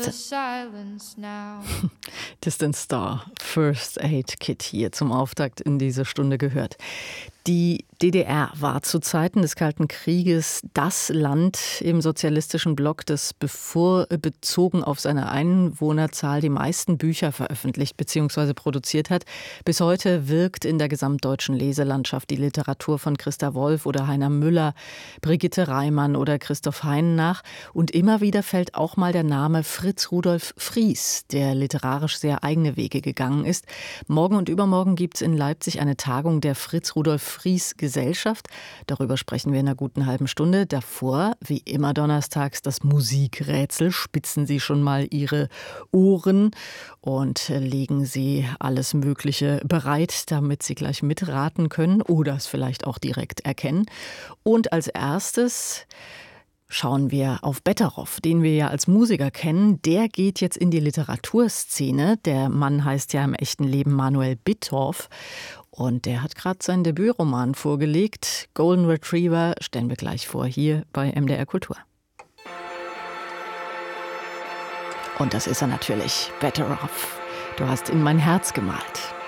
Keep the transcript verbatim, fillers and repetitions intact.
Distant, Distant Star, First Aid Kit hier zum Auftakt in diese Stunde gehört. Die D D R war zu Zeiten des Kalten Krieges das Land im sozialistischen Block, das bevor, bezogen auf seine Einwohnerzahl die meisten Bücher veröffentlicht bzw. produziert hat. Bis heute wirkt in der gesamtdeutschen Leselandschaft die Literatur von Christa Wolf oder Heiner Müller, Brigitte Reimann oder Christoph Hein nach. Und immer wieder fällt auch mal der Name Fritz Rudolf Fries, der literarisch sehr eigene Wege gegangen ist. Morgen und übermorgen gibt es in Leipzig eine Tagung der Fritz Rudolf Fries Gesellschaft. Darüber sprechen wir in einer guten halben Stunde. Davor, wie immer donnerstags, das Musikrätsel. Spitzen Sie schon mal Ihre Ohren und legen Sie alles Mögliche bereit, damit Sie gleich mitraten können oder es vielleicht auch direkt erkennen. Und als erstes schauen wir auf Betteroff, den wir ja als Musiker kennen. Der geht jetzt in die Literaturszene. Der Mann heißt ja im echten Leben Manuel Bittorf. Und der hat gerade seinen Debütroman vorgelegt. Golden Retriever stellen wir gleich vor, hier bei M D R Kultur. Und das ist er natürlich, Betteroff. Du hast in mein Herz gemalt.